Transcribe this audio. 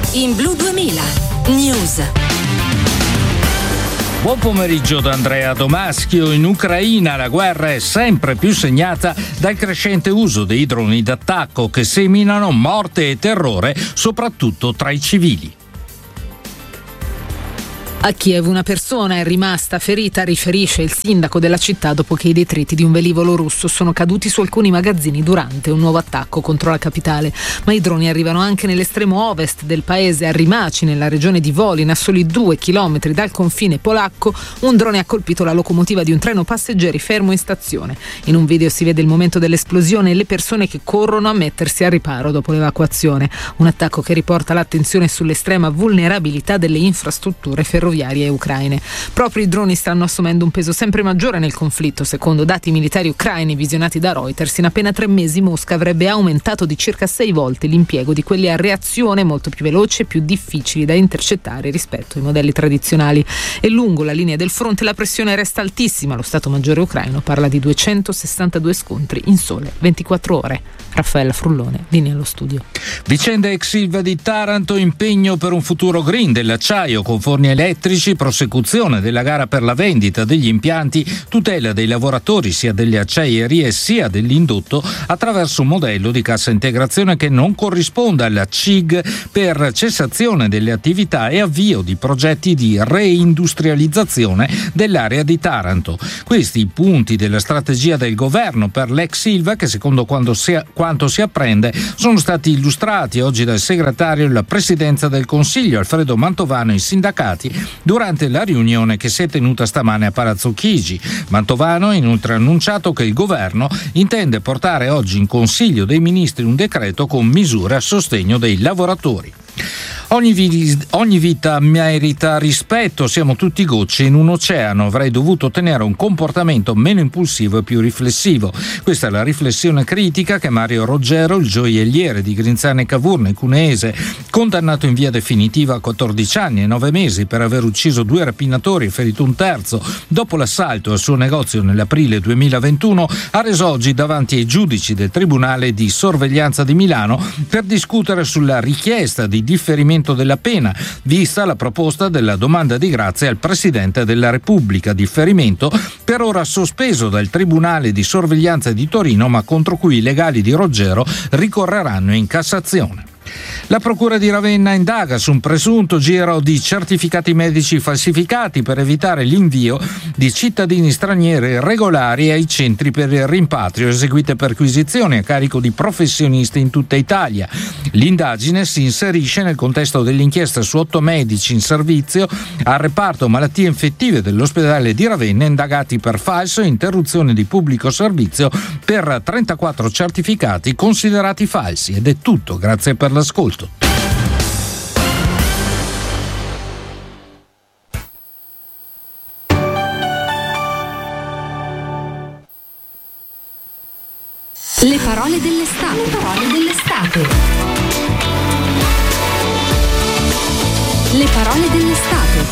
in Blu 2000 News. Buon pomeriggio da Andrea Domaschio. In Ucraina la guerra è sempre più segnata dal crescente uso dei droni d'attacco che seminano morte e terrore soprattutto tra i civili. A Kiev una persona è rimasta ferita, riferisce il sindaco della città dopo che i detriti di un velivolo russo sono caduti su alcuni magazzini durante un nuovo attacco contro la capitale. Ma i droni arrivano anche nell'estremo ovest del paese, a Rimaci, nella regione di Volyn, a soli 2 chilometri dal confine polacco. Un drone ha colpito la locomotiva di un treno passeggeri fermo in stazione. In un video si vede il momento dell'esplosione e le persone che corrono a mettersi a riparo dopo l'evacuazione. Un attacco che riporta l'attenzione sull'estrema vulnerabilità delle infrastrutture ferroviarie ucraine. Proprio i droni stanno assumendo un peso sempre maggiore nel conflitto. Secondo dati militari ucraini visionati da Reuters, in appena 3 mesi Mosca avrebbe aumentato di circa 6 volte l'impiego di quelli a reazione molto più veloci e più difficili da intercettare rispetto ai modelli tradizionali. E lungo la linea del fronte la pressione resta altissima. Lo Stato Maggiore ucraino parla di 262 scontri in sole 24 ore. Raffaella Frullone, linea allo studio. Vicenda ex Ilva di Taranto, impegno per un futuro green dell'acciaio con forni elettrici, prosecuzione della gara per la vendita degli impianti, tutela dei lavoratori sia delle acciaierie sia dell'indotto attraverso un modello di cassa integrazione che non corrisponda alla CIG per cessazione delle attività e avvio di progetti di reindustrializzazione dell'area di Taranto. Questi i punti della strategia del governo per l'ex Ilva che, secondo quanto si apprende, sono stati illustrati oggi dal segretario della Presidenza del Consiglio Alfredo Mantovano ai sindacati durante la riunione che si è tenuta stamane a Palazzo Chigi. Mantovano ha inoltre annunciato che il governo intende portare oggi in Consiglio dei Ministri un decreto con misure a sostegno dei lavoratori. Ogni vita merita rispetto, siamo tutti gocce in un oceano, avrei dovuto tenere un comportamento meno impulsivo e più riflessivo. Questa è la riflessione critica che Mario Roggero, il gioielliere di Grinzane Cavour, cuneese, condannato in via definitiva a 14 anni e 9 mesi per aver ucciso 2 rapinatori e ferito un terzo dopo l'assalto al suo negozio nell'aprile 2021, ha reso oggi davanti ai giudici del Tribunale di Sorveglianza di Milano per discutere sulla richiesta di differimento della pena, vista la proposta della domanda di grazia al Presidente della Repubblica, differimento per ora sospeso dal Tribunale di Sorveglianza di Torino, ma contro cui i legali di Roggero ricorreranno in Cassazione. La Procura di Ravenna indaga su un presunto giro di certificati medici falsificati per evitare l'invio di cittadini stranieri irregolari ai centri per il rimpatrio, eseguite perquisizioni a carico di professionisti in tutta Italia. L'indagine si inserisce nel contesto dell'inchiesta su 8 medici in servizio al reparto malattie infettive dell'ospedale di Ravenna, indagati per falso e interruzione di pubblico servizio per 34 certificati considerati falsi. Ed è tutto, grazie per l'ascolto. Le parole dell'estate. Le parole dell'estate. Le parole dell'estate.